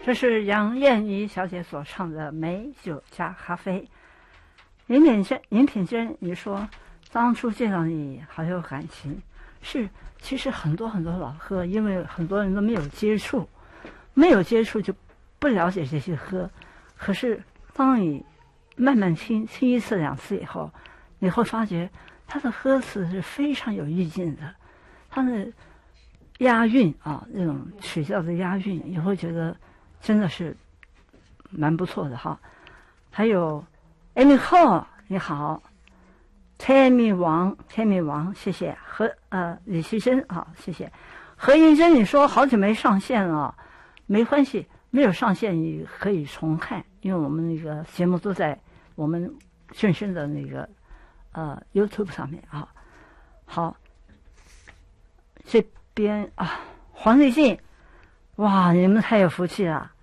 这是杨燕妮小姐所唱的《美酒加咖啡》。林品珍，你说当初见到你好有感情，是，其实很多老喝，因为很多人都没有接触就不了解这些喝。可是当你慢慢听一次两次以后，你会发觉他的歌词是非常有意境的，他的押韵啊，那种曲调的押韵，你会觉得真的是蛮不错的哈。还有 Amy Hall 你好 ，Tammy 王谢谢，李希珍啊谢谢，何银珍你说好久没上线了，没关系，没有上线你可以重看，因为我们那个节目都在我们正声的那个YouTube 上面啊。好，这边啊黄立信，哇，你们太有福气了。